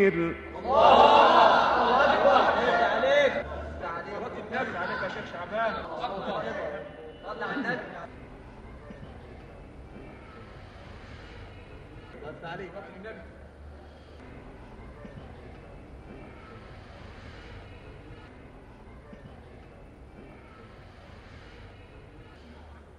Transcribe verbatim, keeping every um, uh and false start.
عليك النبي عليك يا شيخ شعبان. صلى على النبي. عليك النبي.